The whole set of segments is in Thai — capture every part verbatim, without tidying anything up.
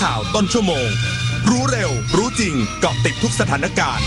ข่าวต้นชั่วโมงรู้เร็วรู้จริงเกาะติดทุกสถานการณ์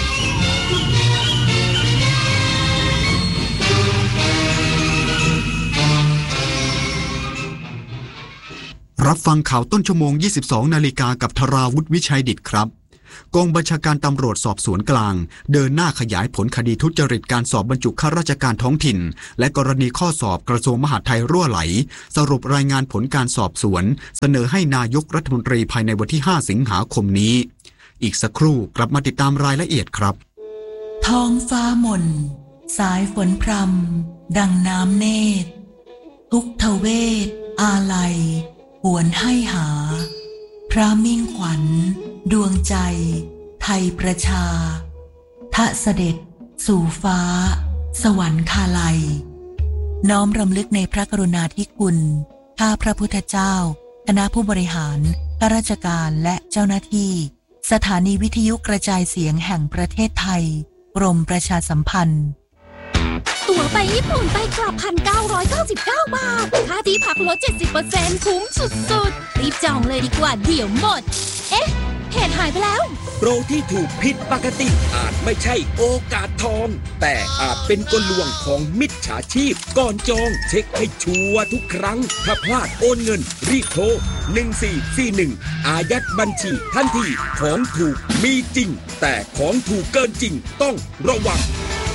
รับฟังข่าวต้นชั่วโมง ยี่สิบสอง นาฬิกากับธราวุฒิวิชัยดิษฐ์ครับกองบัญชาการตำรวจสอบสวนกลางเดินหน้าขยายผลคดีทุจริตการสอบบรรจุข้าราชการท้องถิ่นและกรณีข้อสอบกระทรวงมหาดไทยรั่วไหลสรุปรายงานผลการสอบสวนเสนอให้นายกรัฐมนตรีภายในวันที่ห้าสิงหาคมนี้อีกสักครู่กลับมาติดตามรายละเอียดครับท้องฟ้าหม่นสายฝนพรำดังน้ำเนตรทุกทเวทอาลัยหวนให้หาพระมิ่งขวัญดวงใจไทยประชาทะเสด็จสู่ฟ้าสวรรคาลัยน้อมรำลึกในพระกรุณาธิคุณข้าพระพุทธเจ้าคณะผู้บริหารข้าราชการและเจ้าหน้าที่สถานีวิทยุกระจายเสียงแห่งประเทศไทยกรมประชาสัมพันธ์ตั๋วไปญี่ปุ่นไปกลับ หนึ่งพันเก้าร้อยเก้าสิบเก้า บาทค่าที่พักลด เจ็ดสิบเปอร์เซ็นต์ คุ้มสุดๆรีบจองเลยดีกว่าเดี๋ยวหมดเอ๊ะเพจหายไปแล้วโปรที่ถูกผิดปกติอาจไม่ใช่โอกาสทองแต่อาจเป็นกลลวงของมิจฉาชีพก่อนจองเช็คให้ชัวร์ทุกครั้งถ้าพลาดโอนเงินรีบโทรหนึ่งสี่สี่หนึ่งอายัดบัญชีทันทีของถูกมีจริงแต่ของถูกเกินจริงต้องระวัง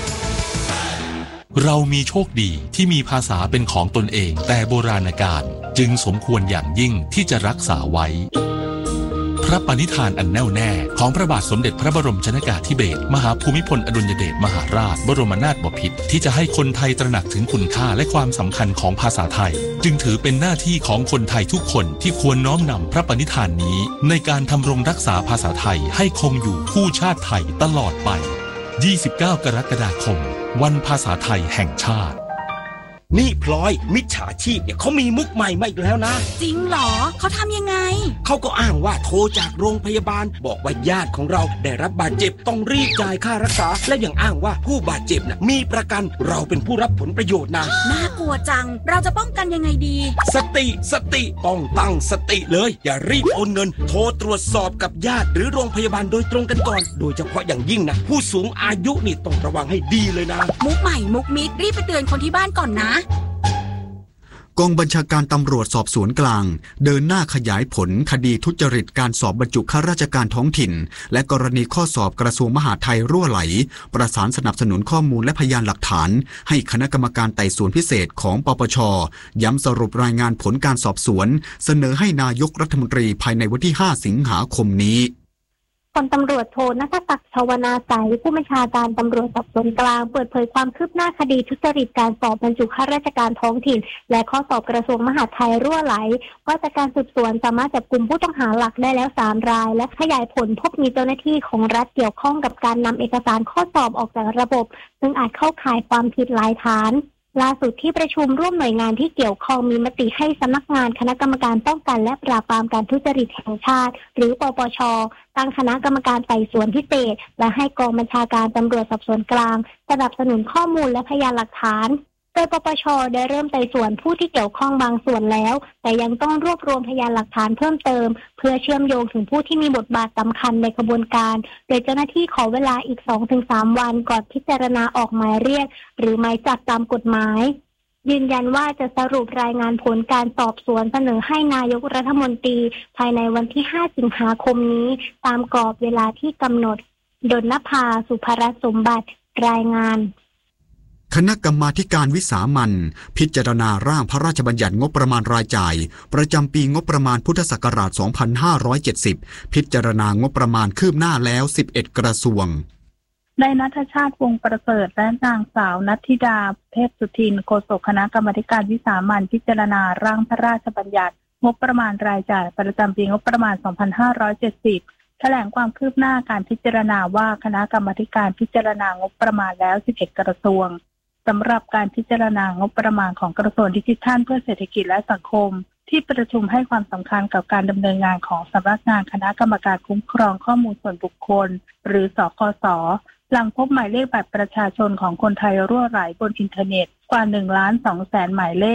เรามีโชคดีที่มีภาษาเป็นของตนเองแต่โบราณกาลจึงสมควรอย่างยิ่งที่จะรักษาไว้พระปณิธานอันแน่วแน่ของพระบาทสมเด็จพระบรมชนกาธิเบศรมหาภูมิพลอดุลยเดชมหาราชบรมนาถบพิตรที่จะให้คนไทยตระหนักถึงคุณค่าและความสำคัญของภาษาไทยจึงถือเป็นหน้าที่ของคนไทยทุกคนที่ควรน้อมนำพระปณิธานนี้ในการทำรงรักษาภาษาไทยให้คงอยู่คู่ชาติไทยตลอดไปยี่สิบเก้ากรกฎาคมวันภาษาไทยแห่งชาตินี่พลอยมิจฉาชีพเนี่ยเขามีมุกใหม่มาอีกแล้วนะจริงเหรอเขาทำยังไงเขาก็อ้างว่าโทรจากโรงพยาบาลบอกว่าญาติของเราได้รับบาดเจ็บต้องรีบจ่ายค่ารักษาและยังอ้างว่าผู้บาดเจ็บน่ะมีประกันเราเป็นผู้รับผลประโยชน์นะน่ากลัวจังเราจะป้องกันยังไงดีสติสติต้องตั้งสติเลยอย่ารีบโอนเงินโทรตรวจสอบกับญาติหรือโรงพยาบาลโดยตรงกันก่อนโดยเฉพาะอย่างยิ่งนะผู้สูงอายุนี่ต้องระวังให้ดีเลยนะมุกใหม่มุกมิดรีบไปเตือนคนที่บ้านก่อนนะกองบัญชาการตำรวจสอบสวนกลางเดินหน้าขยายผลคดีทุจริตการสอบบรรจุข้าราชการท้องถิ่นและกรณีข้อสอบกระทรวงมหาดไทยรั่วไหลประสานสนับสนุนข้อมูลและพยานหลักฐานให้คณะกรรมการไต่สวนพิเศษของปปช.ย้ำสรุปรายงานผลการสอบสวนเสนอให้นายกรัฐมนตรีภายในวันที่ห้าสิงหาคมนี้พลตำรวจโทณัฐศักดิ์ชวนาไสยผู้บัญชาการตำรวจสอบสวนกลางเปิดเผยความคืบหน้าคดีทุจริตการสอบบรรจุข้าราชการท้องถิ่นและข้อสอบกระทรวงมหาดไทยรั่วไหลว่าจากการสืบสวนสามารถจับกุมผู้ต้องหาหลักได้แล้วสามรายและขยายผลพบมีเจ้าหน้าที่ของรัฐเกี่ยวข้องกับการนำเอกสารข้อสอบออกจากระบบซึ่งอาจเข้าข่ายความผิดหลายฐานล่าสุดที่ประชุมร่วมหน่วยงานที่เกี่ยวข้องมีมติให้สำนักงานคณะกรรมการป้องกันและปราบปรามการทุจริตแห่งชาติหรือปปช.ตั้งคณะกรรมการไต่สวนพิเศษและให้กองบัญชาการตำรวจสอบสวนกลางสนับสนุนข้อมูลและพยานหลักฐานโดยปปช.ได้เริ่มไต่สวนผู้ที่เกี่ยวข้องบางส่วนแล้วแต่ยังต้องรวบรวมพยานหลักฐานเพิ่มเติมเพื่อเชื่อมโยงถึงผู้ที่มีบทบาทสำคัญในกระบวนการโดยเจ้าหน้าที่ขอเวลาอีก สองถึงสาม วันก่อนพิจารณาออกหมายเรียกหรือหมายจับตามกฎหมายยืนยันว่าจะสรุปรายงานผลการสอบสวนเสนอให้นายกรัฐมนตรีภายในวันที่ห้าสิงหาคมนี้ตามกรอบเวลาที่กำหนดดลภาสุภรสมบัติรายงานคณะกรรมาธิการวิสามัญพิจารณาร่างพระราชบัญญัติงบประมาณรายจ่ายประจำปีงบประมาณพุทธศักราชสองพันห้าร้อยเจ็ดสิบพิจารณางบประมาณคืบหน้าแล้วสิบเอ็ดกระทรวงนายณัฐชาติวงศ์ประเสริฐและนางสาวณัฐธิดาเทพสุทินโฆษกคณะกรรมาธิการวิสามัญพิจารณาร่างพระราชบัญญัติงบประมาณรายจ่ายประจำปีงบประมาณสองพันห้าร้อยเจ็ดสิบแถลงความคืบหน้าการพิจารณาว่าคณะกรรมาธิการพิจารณางบประมาณแล้วสิบเอ็ดกระทรวงสำหรับการพิจารณางบประมาณของกระทรวงดิจิทัลเพื่อเศรษฐกิจและสังคมที่ประชุมให้ความสำคัญกับการดำเนินงานของสำนักงานคณะกรรมการคุ้มครองข้อมูลส่วนบุคคลหรือสคส.หลังพบหมายเลขบัตรประชาชนของคนไทยรั่วไหลบนอินเทอร์เน็ตกว่าหนึ่งล้านสองแสนหมายเลข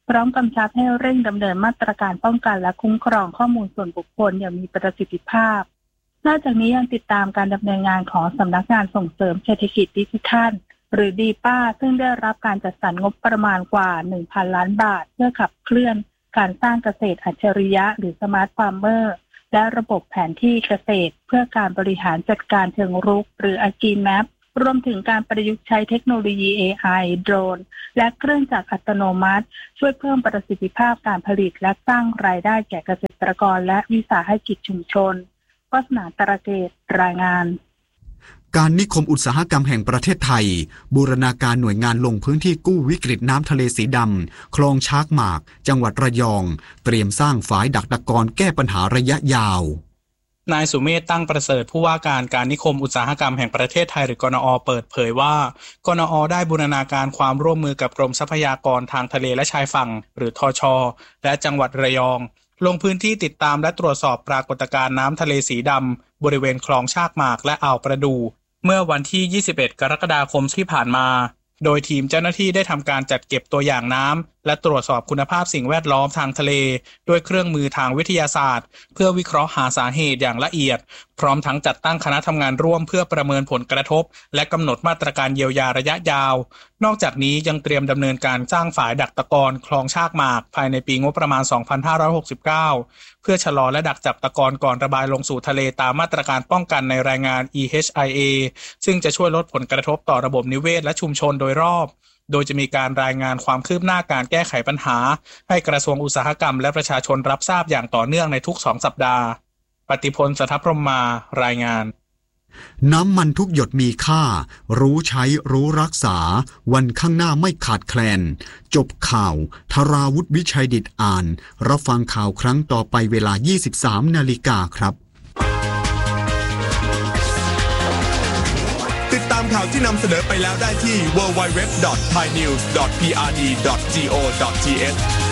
พร้อมกำชับให้เร่งดำเนินมาตรการป้องกันและคุ้มครองข้อมูลส่วนบุคคลอย่างมีประสิทธิภาพนอกจากนี้ยังติดตามการดำเนินงานของสำนักงานส่งเสริมเศรษฐกิจดิจิทัลหรือดีป้าซึ่งได้รับการจัดสรรงบประมาณกว่า หนึ่งพัน ล้านบาทเพื่อขับเคลื่อนการสร้างเกษตรอัจฉริยะหรือสมาร์ทฟาร์มเมอร์และระบบแผนที่เกษตรเพื่อการบริหารจัดการเชิงรุกหรือ AgriMap รวมถึงการประยุกต์ใช้เทคโนโลยี เอ ไอ โดรนและเครื่องจักรอัตโนมัติช่วยเพิ่มประสิทธิภาพการผลิตและสร้างรายได้แก่เกษตรกรและวิสาหกิจชุมชนวาสนาตระเกตรายงานการนิคมอุตสาหกรรมแห่งประเทศไทยบูรณาการหน่วยงานลงพื้นที่กู้วิกฤตน้ำทะเลสีดำคลองชากหมากจังหวัดระยองเตรียมสร้างฝายดักตะกอนแก้ปัญหาระยะยาวนายสุเมธตั้งประเสริฐผู้ว่าการการนิคมอุตสาหกรรมแห่งประเทศไทยหรือกนอ.เปิดเผยว่ากนอ.ได้บูรณาการความร่วมมือกับกรมทรัพยากรทางทะเลและชายฝั่งหรือทช.และจังหวัดระยองลงพื้นที่ติดตามและตรวจสอบปรากฏการณ์น้ำทะเลสีดำบริเวณคลองชากหมากและอ่าวประดู่เมื่อวันที่ยี่สิบเอ็ดกรกฎาคมที่ผ่านมาโดยทีมเจ้าหน้าที่ได้ทำการจัดเก็บตัวอย่างน้ำและตรวจสอบคุณภาพสิ่งแวดล้อมทางทะเลด้วยเครื่องมือทางวิทยาศาสตร์เพื่อวิเคราะห์หาสาเหตุอย่างละเอียดพร้อมทั้งจัดตั้งคณะทำงานร่วมเพื่อประเมินผลกระทบและกำหนดมาตรการเยียวยาระยะยาวนอกจากนี้ยังเตรียมดำเนินการสร้างฝายดักตะกอนคลองชากหมากภายในปีงบประมาณสองพันห้าร้อยหกสิบเก้าเพื่อชะลอและดักจับตะกอนก่อนระบายลงสู่ทะเลตามมาตรการป้องกันในรายงาน อี เอช ไอ เอ ซึ่งจะช่วยลดผลกระทบต่อระบบนิเวศและชุมชนโดยรอบโดยจะมีการรายงานความคืบหน้าการแก้ไขปัญหาให้กระทรวงอุตสาหกรรมและประชาชนรับทราบอย่างต่อเนื่องในทุกสองสัปดาห์ปฏิพล สทัพพรหมารายงานน้ำมันทุกหยดมีค่ารู้ใช้รู้รักษาวันข้างหน้าไม่ขาดแคลนจบข่าวธราวุฒิวิชัยดิษฐ์อ่านรับฟังข่าวครั้งต่อไปเวลา ยี่สิบสามนาฬิกาครับติดตามข่าวที่นำเสนอไปแล้วได้ที่ ดับเบิลยู ดับเบิลยู ดับเบิลยู ดอท ไทยนิวส์ ดอท พี อาร์ ดี ดอท จี โอ ดอท ที เอช